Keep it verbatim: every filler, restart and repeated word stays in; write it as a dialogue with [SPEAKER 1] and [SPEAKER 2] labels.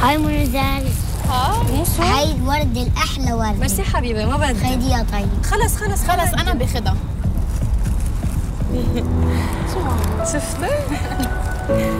[SPEAKER 1] هاي منزل.
[SPEAKER 2] ها موسو.
[SPEAKER 1] هاي الورد الأحلى ورد.
[SPEAKER 2] ميرسي حبيبي ما بدي.
[SPEAKER 1] خدي يا طيب.
[SPEAKER 2] خلص خلص
[SPEAKER 3] خلص أنا باخدها.
[SPEAKER 2] شفتي؟